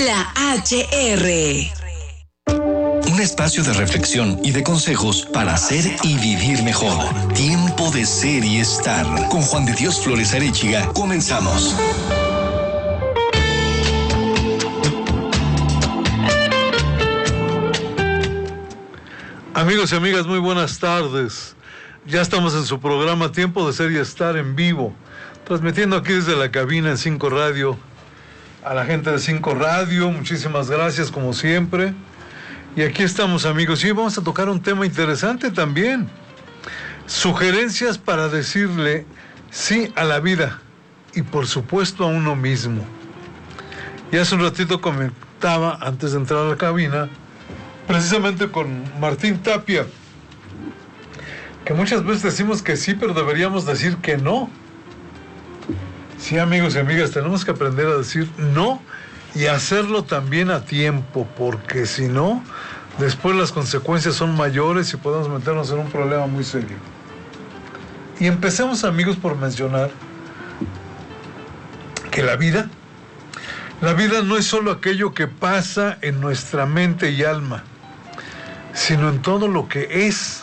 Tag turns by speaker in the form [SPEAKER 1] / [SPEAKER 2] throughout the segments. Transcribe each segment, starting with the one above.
[SPEAKER 1] La HR.
[SPEAKER 2] Un espacio de reflexión y de consejos para ser y vivir mejor. Tiempo de ser y estar. Con Juan de Dios Flores Arechiga, comenzamos.
[SPEAKER 3] Amigos y amigas, muy buenas tardes. Ya estamos en su programa Tiempo de Ser y Estar en vivo, transmitiendo aquí desde la cabina en 5 Radio. A la gente de 5 Radio, muchísimas gracias como siempre. Y aquí estamos, amigos, y hoy vamos a tocar un tema interesante también. Sugerencias para decirle sí a la vida y por supuesto a uno mismo. Y hace un ratito comentaba, antes de entrar a la cabina, precisamente con Martín Tapia, que muchas veces decimos que sí, pero deberíamos decir que no. Sí, amigos y amigas, tenemos que aprender a decir no y hacerlo también a tiempo, porque si no, después las consecuencias son mayores y podemos meternos en un problema muy serio. Y empecemos, amigos, por mencionar que la vida no es solo aquello que pasa en nuestra mente y alma, sino en todo lo que es.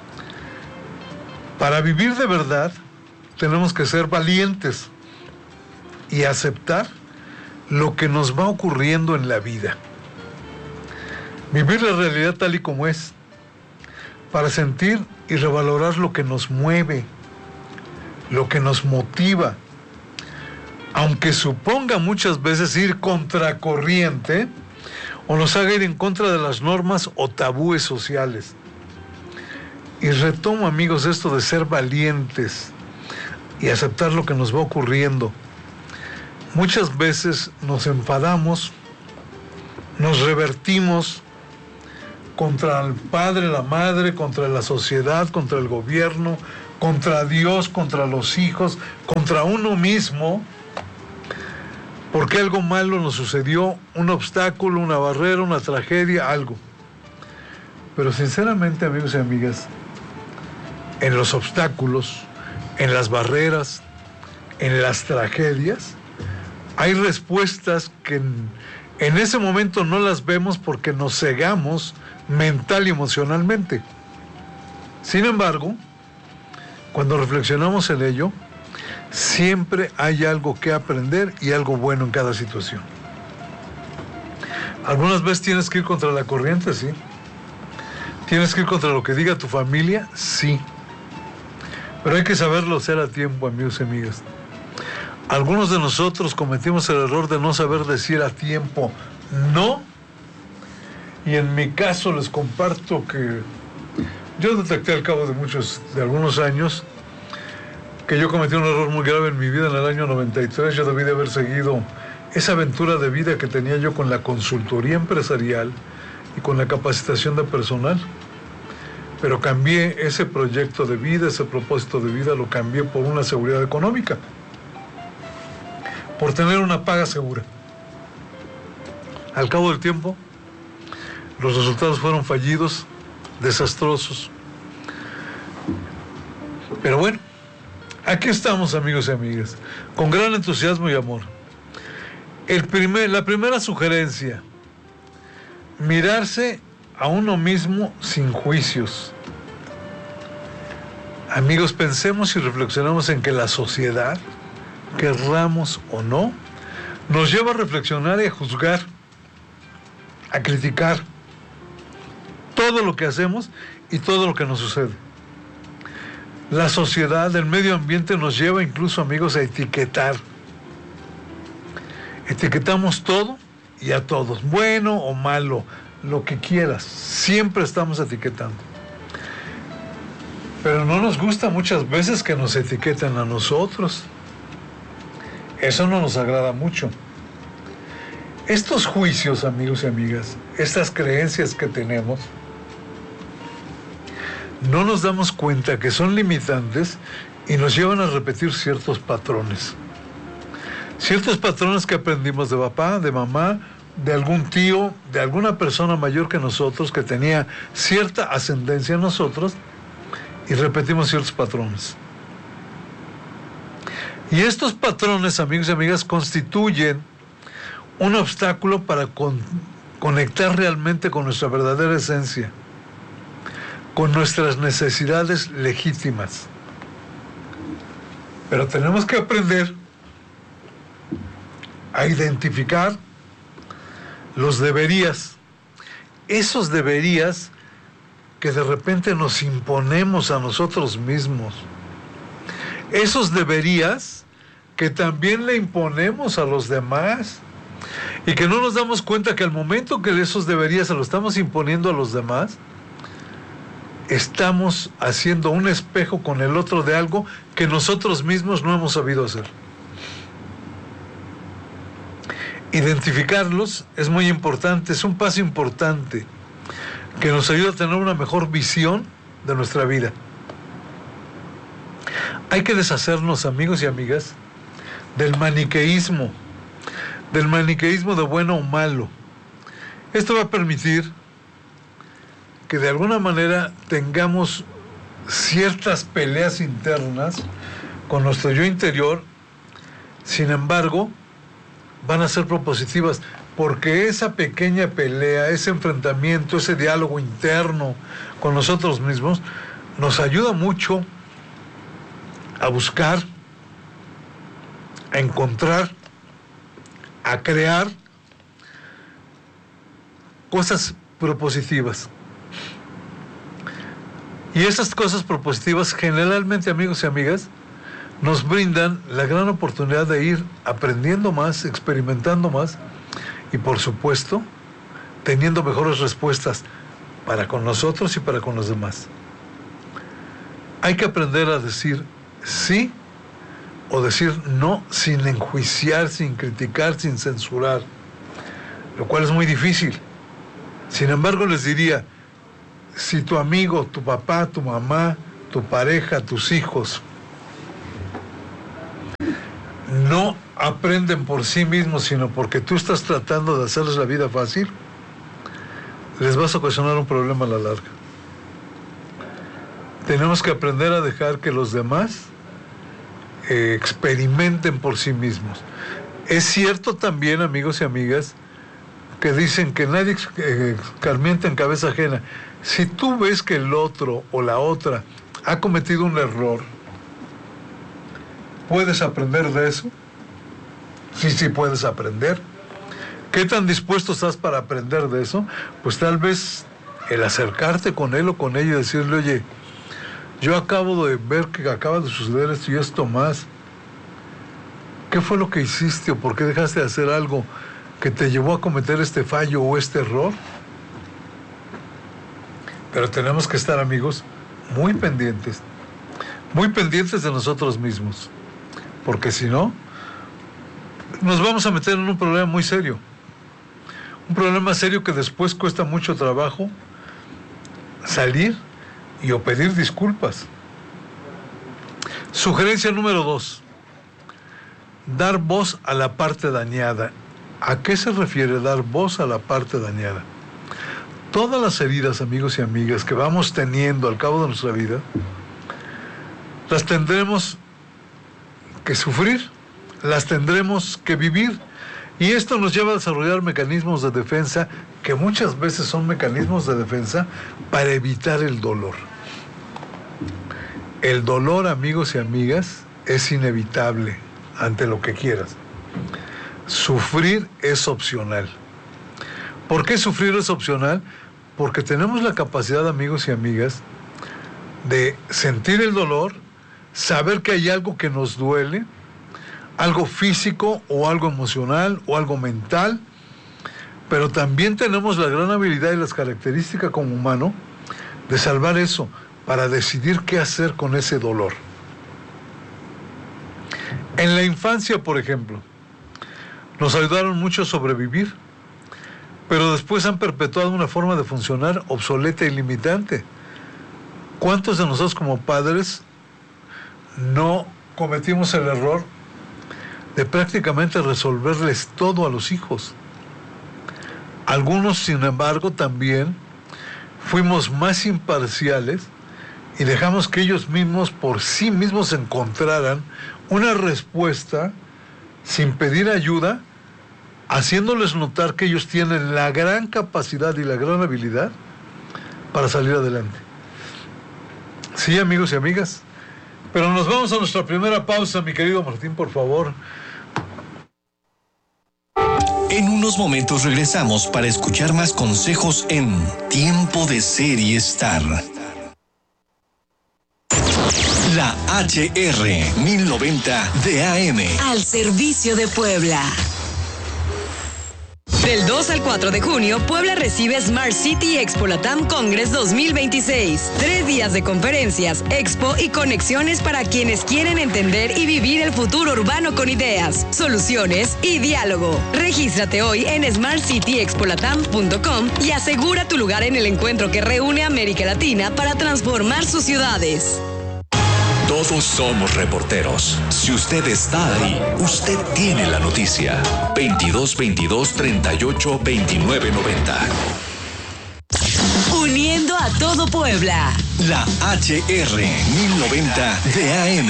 [SPEAKER 3] Para vivir de verdad, tenemos que ser valientes y aceptar lo que nos va ocurriendo en la vida. Vivir la realidad tal y como es, para sentir y revalorar lo que nos mueve, lo que nos motiva, aunque suponga muchas veces ir contracorriente o nos haga ir en contra de las normas o tabúes sociales. Y retomo, amigos, esto de ser valientes y aceptar lo que nos va ocurriendo. Muchas veces nos enfadamos, nos revertimos contra el padre, la madre, contra la sociedad, contra el gobierno, contra Dios, contra los hijos, contra uno mismo, porque algo malo nos sucedió, un obstáculo, una barrera, una tragedia, algo. Pero sinceramente, amigos y amigas, en los obstáculos, en las barreras, en las tragedias, hay respuestas que en ese momento no las vemos porque nos cegamos mental y emocionalmente. Sin embargo, cuando reflexionamos en ello, siempre hay algo que aprender y algo bueno en cada situación. Algunas veces tienes que ir contra la corriente, sí. Tienes que ir contra lo que diga tu familia, sí. Pero hay que saberlo hacer a tiempo, amigos y amigas. Algunos de nosotros cometimos el error de no saber decir a tiempo no. Y en mi caso les comparto que yo detecté al cabo de algunos años que yo cometí un error muy grave en mi vida en el año 93. Yo debí de haber seguido esa aventura de vida que tenía yo con la consultoría empresarial y con la capacitación de personal. Pero cambié ese proyecto de vida, ese propósito de vida, lo cambié por una seguridad económica, por tener una paga segura. Al cabo del tiempo, los resultados fueron fallidos, desastrosos. Pero bueno, aquí estamos, amigos y amigas, con gran entusiasmo y amor. La primera sugerencia: mirarse a uno mismo sin juicios. Amigos, pensemos y reflexionemos en que la sociedad, querramos o no, nos lleva a reflexionar y a juzgar, a criticar todo lo que hacemos y todo lo que nos sucede. La sociedad, el medio ambiente nos lleva incluso, amigos, a etiquetar. Etiquetamos todo y a todos, bueno o malo, lo que quieras, siempre estamos etiquetando. Pero no nos gusta muchas veces que nos etiqueten a nosotros. Eso no nos agrada mucho. Estos juicios, amigos y amigas, estas creencias que tenemos, no nos damos cuenta que son limitantes y nos llevan a repetir ciertos patrones. Ciertos patrones que aprendimos de papá, de mamá, de algún tío, de alguna persona mayor que nosotros, que tenía cierta ascendencia en nosotros, y repetimos ciertos patrones. Y estos patrones, amigos y amigas, constituyen un obstáculo para conectar realmente con nuestra verdadera esencia, con nuestras necesidades legítimas. Pero tenemos que aprender a identificar los deberías, esos deberías que de repente nos imponemos a nosotros mismos, esos deberías que también le imponemos a los demás y que no nos damos cuenta que al momento que esos deberías se los estamos imponiendo a los demás, estamos haciendo un espejo con el otro de algo que nosotros mismos no hemos sabido hacer. Identificarlos es muy importante, es un paso importante que nos ayuda a tener una mejor visión de nuestra vida. Hay que deshacernos, amigos y amigas, del maniqueísmo de bueno o malo. Esto va a permitir que de alguna manera tengamos ciertas peleas internas con nuestro yo interior, sin embargo, van a ser propositivas, porque esa pequeña pelea, ese enfrentamiento, ese diálogo interno con nosotros mismos, nos ayuda mucho a buscar, a encontrar, a crear cosas propositivas. Y esas cosas propositivas generalmente, amigos y amigas, nos brindan la gran oportunidad de ir aprendiendo más, experimentando más y, por supuesto, teniendo mejores respuestas para con nosotros y para con los demás. Hay que aprender a decir sí o decir no sin enjuiciar, sin criticar, sin censurar, lo cual es muy difícil. Sin embargo, les diría, si tu amigo, tu papá, tu mamá, tu pareja, tus hijos no aprenden por sí mismos, sino porque tú estás tratando de hacerles la vida fácil, les vas a ocasionar un problema a la larga. Tenemos que aprender a dejar que los demás experimenten por sí mismos. Es cierto también, amigos y amigas, que dicen que nadie escarmienta en cabeza ajena. Si tú ves que el otro o la otra ha cometido un error, ¿puedes aprender de eso? Sí puedes aprender. ¿Qué tan dispuesto estás para aprender de eso? Pues tal vez el acercarte con él o con ella y decirle, oye, yo acabo de ver que acaba de suceder esto y esto más. ¿Qué fue lo que hiciste o por qué dejaste de hacer algo que te llevó a cometer este fallo o este error? Pero tenemos que estar, amigos, muy pendientes de nosotros mismos, porque si no, nos vamos a meter en un problema muy serio, un problema serio que después cuesta mucho trabajo salir y o pedir disculpas. Sugerencia número 2, dar voz a la parte dañada. ¿A qué se refiere dar voz a la parte dañada? Todas las heridas, amigos y amigas, que vamos teniendo al cabo de nuestra vida, las tendremos que sufrir, las tendremos que vivir, y esto nos lleva a desarrollar mecanismos de defensa que muchas veces son mecanismos de defensa para evitar el dolor. El dolor, amigos y amigas, es inevitable ante lo que quieras. Sufrir es opcional. ¿Por qué sufrir es opcional? Porque tenemos la capacidad, amigos y amigas, de sentir el dolor, saber que hay algo que nos duele, algo físico o algo emocional o algo mental, pero también tenemos la gran habilidad y las características como humano de salvar eso para decidir qué hacer con ese dolor. En la infancia, por ejemplo, nos ayudaron mucho a sobrevivir, pero después han perpetuado una forma de funcionar obsoleta y limitante. ¿Cuántos de nosotros como padres no cometimos el error de prácticamente resolverles todo a los hijos? Algunos, sin embargo, también fuimos más imparciales y dejamos que ellos mismos por sí mismos encontraran una respuesta sin pedir ayuda haciéndoles notar que ellos tienen la gran capacidad y la gran habilidad para salir adelante. Sí, amigos y amigas. Pero nos vamos a nuestra primera pausa, mi querido Martín, por favor.
[SPEAKER 2] En unos momentos regresamos para escuchar más consejos en Tiempo de Ser y Estar. La HR 1090 de AM.
[SPEAKER 1] Al servicio de Puebla.
[SPEAKER 4] Del 2 al 4 de junio, Puebla recibe Smart City Expo Latam Congress 2026. 3 días de conferencias, expo y conexiones para quienes quieren entender y vivir el futuro urbano con ideas, soluciones y diálogo. Regístrate hoy en smartcityexpolatam.com y asegura tu lugar en el encuentro que reúne a América Latina para transformar sus ciudades.
[SPEAKER 5] Todos somos reporteros. Si usted está ahí, usted tiene la noticia. 2222-382990.
[SPEAKER 1] Uniendo a todo Puebla.
[SPEAKER 2] La HR 1090 de AM.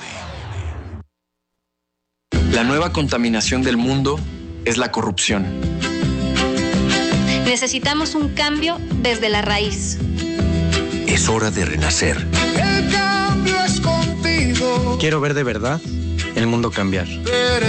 [SPEAKER 6] La nueva contaminación del mundo es la corrupción.
[SPEAKER 7] Necesitamos un cambio desde la raíz.
[SPEAKER 5] Es hora de renacer.
[SPEAKER 8] El cambio es contigo.
[SPEAKER 6] Quiero ver de verdad el mundo cambiar.